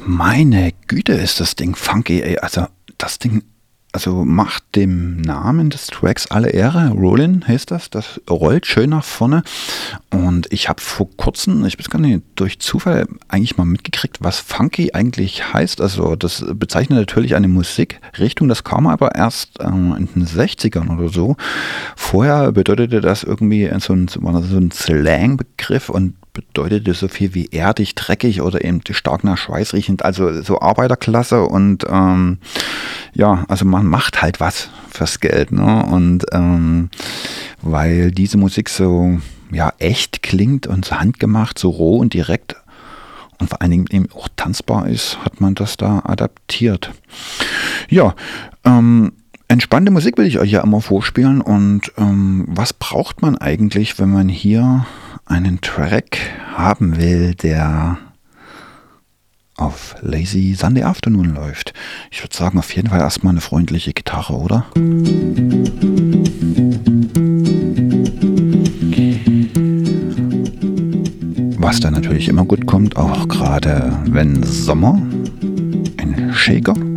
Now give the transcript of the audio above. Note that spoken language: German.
Meine Güte, ist das Ding funky, ey. Also, das Ding, also macht dem Namen des Tracks alle Ehre. Rollin heißt das. Das rollt schön nach vorne. Und ich habe vor kurzem, ich weiß gar nicht, durch Zufall eigentlich mal mitgekriegt, was funky eigentlich heißt. Also, das bezeichnet natürlich eine Musikrichtung. Das kam aber erst in den 60ern oder so. Vorher bedeutete das irgendwie war das so ein Slang-Begriff und bedeutete so viel wie erdig, dreckig oder eben stark nach Schweiß riechend, also so Arbeiterklasse und ja, also man macht halt was fürs Geld, ne? Und weil diese Musik so ja echt klingt und so handgemacht, so roh und direkt und vor allen Dingen eben auch tanzbar ist, hat man das da adaptiert. Ja, entspannte Musik will ich euch ja immer vorspielen und was braucht man eigentlich, wenn man hier einen Track haben will, der auf Lazy Sunday Afternoon läuft? Ich würde sagen, auf jeden Fall erstmal eine freundliche Gitarre, oder? Was dann natürlich immer gut kommt, auch gerade wenn Sommer, ein Shaker.